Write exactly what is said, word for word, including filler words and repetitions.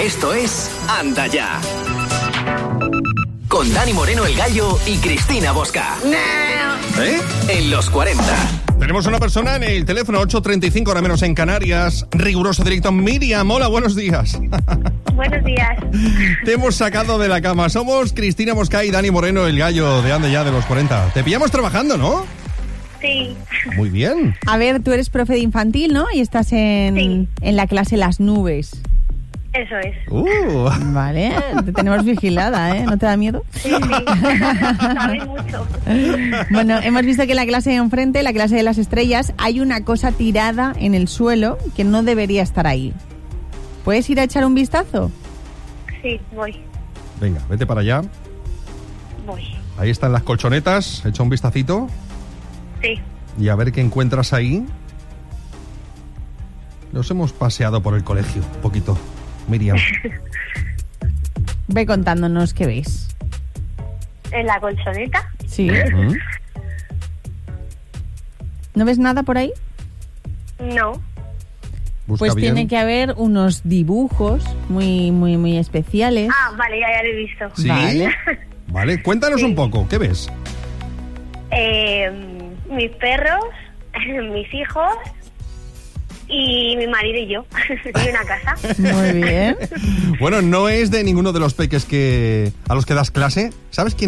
Esto es Anda Ya. Con Dani Moreno el Gallo y Cristina Bosca. ¿Eh? En los cuarenta. Tenemos una persona en el teléfono ocho treinta y cinco, ahora menos en Canarias. Riguroso directo. Miriam, hola, buenos días. Buenos días. Te hemos sacado de la cama. Somos Cristina Bosca y Dani Moreno el Gallo de Anda Ya de los cuarenta. Te pillamos trabajando, ¿no? Sí. Muy bien. A ver, tú eres profe de infantil, ¿no? Y estás en, Sí. en la clase Las Nubes. Eso es. Uh. Vale, te tenemos vigilada, ¿eh? ¿No te da miedo? Sí, sí. Sabe mucho. Bueno, hemos visto que en la clase de enfrente, la clase de las estrellas, hay una cosa tirada en el suelo que no debería estar ahí. ¿Puedes ir a echar un vistazo? Sí, voy. Venga, vete para allá. Voy. Ahí están las colchonetas. Echa un vistacito Sí. y a ver qué encuentras ahí. Nos hemos paseado por el colegio un poquito, Miriam. Ve contándonos qué ves. ¿En la colchoneta? Sí. ¿Mm? ¿No ves nada por ahí? No. Busca Pues bien. tiene que haber unos dibujos muy, muy, muy especiales. Ah, vale, ya, ya lo he visto. ¿Sí? Vale. Vale, cuéntanos Sí. un poco, ¿qué ves? Eh, mis perros, mis hijos y mi marido y yo. Y una casa. Muy bien. Bueno, no es de ninguno de los peques que a los que das clase. ¿Sabes quién